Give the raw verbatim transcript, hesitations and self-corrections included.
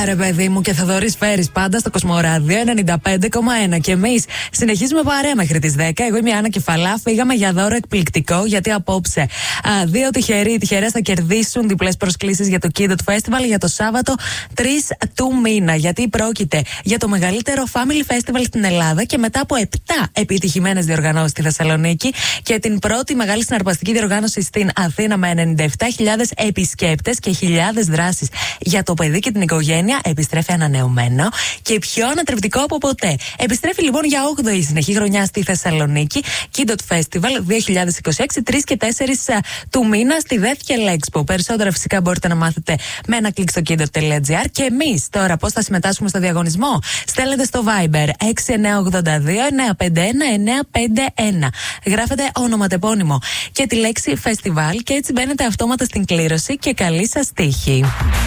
Άρε, παιδί μου, και Θοδωρής Φέρης πάντα στο Κοσμοράδιο ενενήντα πέντε κόμμα ένα. Και εμείς συνεχίζουμε παρέα μέχρι τις δέκα. Εγώ είμαι η Άννα Κεφαλά. Φύγαμε για δώρο εκπληκτικό, γιατί απόψε α, δύο τυχεροί τυχερές θα κερδίσουν διπλές προσκλήσεις για το Kidot Festival για το Σάββατο τρεις του μήνα. Γιατί πρόκειται για το μεγαλύτερο Family Festival στην Ελλάδα και μετά από επτά επιτυχημένες διοργανώσεις στη Θεσσαλονίκη και την πρώτη μεγάλη συναρπαστική διοργάνωση στην Αθήνα με ενενήντα επτά χιλιάδες επισκέπτες και χιλιάδες δράσεις για το παιδί και την οικογένεια, επιστρέφει ανανεωμένο και πιο ανατρεπτικό από ποτέ. Επιστρέφει λοιπόν για όγδοη συνεχή χρονιά στη Θεσσαλονίκη. Kidot Festival δύο χιλιάδες είκοσι έξι, τρεις και τέσσερις του μήνα στη Deathkel Expo. Περισσότερα φυσικά μπορείτε να μάθετε με ένα κλικ στο kidot τελεία gr. Και εμείς τώρα πώς θα συμμετάσχουμε στο διαγωνισμό? Στέλνετε στο Viber έξι εννιά ογδόντα δύο εννιά πέντε ένα εννιά πέντε ένα. Γράφετε ονοματεπώνυμο και τη λέξη Festival και έτσι μπαίνετε αυτόματα στην κλήρωση και καλή σας τύχη.